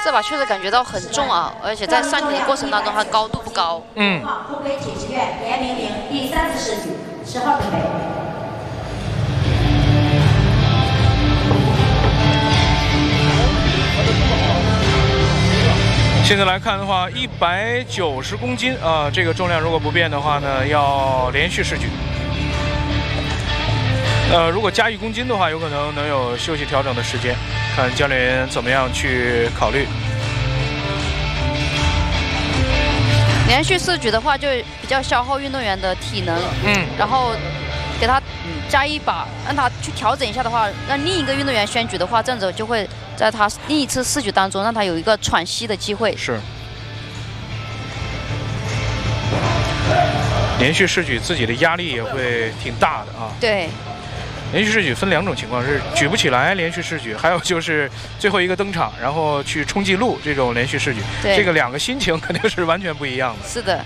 这把确实感觉到很重啊，而且在上体的过程当中，它高度不高。 湖北体制院联名领第30试举，10号准备。 现在来看的话，190公斤啊，这个重量如果不变的话呢，要连续试举。如果加1公斤的话，有可能能有休息调整的时间，看教练员怎么样去考虑。 连续试举的话，就比较消耗运动员的体能。然后给他加1把，让他去调整一下的话，让另一个运动员宣举的话，这样子就会在他另一次试举当中，让他有一个喘息的机会。 是。连续试举自己的压力也会挺大的啊。 对。 连续试举分2种情况，是举不起来连续试举，还有就是最后一个登场，然后去冲记录这种连续试举。这个2个心情肯定是完全不一样的。 是的。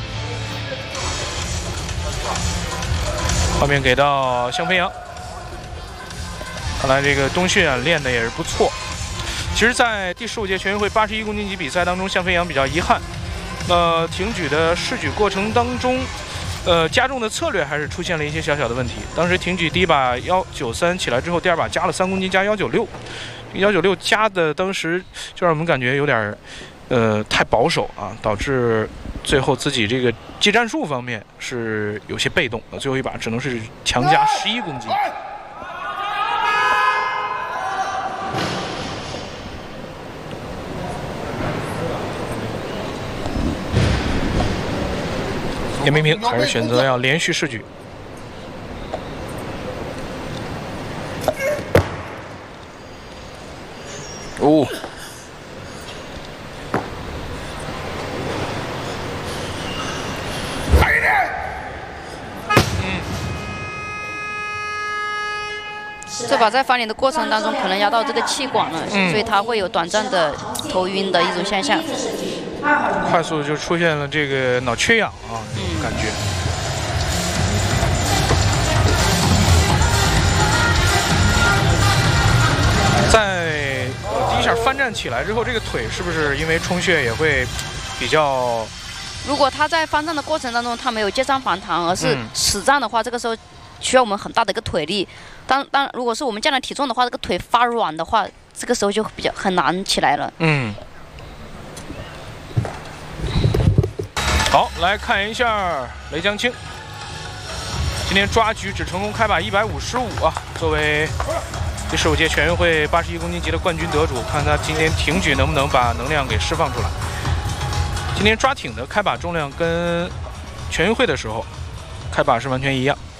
画面给到向飞扬，看来这个冬训啊练的也是不错。其实，在第15届全运会81公斤级比赛当中，向飞扬比较遗憾，挺举的试举过程当中。 加重的策略还是出现了一些小小的问题。当时挺举第一把193起来之后，第2把加了3公斤，加196，196加的当时就让我们感觉有点太保守啊，导致最后自己这个技战术方面是有些被动，最后一把只能是强加11公斤。 严冰冰还是选择要连续试举。哦， 这把在翻脸的过程当中，可能压到这个气管了，所以它会有短暂的头晕的一种现象。 快速就出现了这个脑缺氧啊，感觉。在第一下翻站起来之后，这个腿是不是因为充血也会比较？ 如果他在翻站的过程当中，他没有接上反弹，而是死站的话，这个时候需要我们很大的一个腿力。当如果是我们降了体重的话，这个腿发软的话，这个时候就比较很难起来了。 好，来看一下雷江青，今天抓举只成功开把155啊，作为第15届全运会81公斤级的冠军得主，看他今天挺举能不能把能量给释放出来。今天抓挺的开把重量跟全运会的时候开把是完全一样。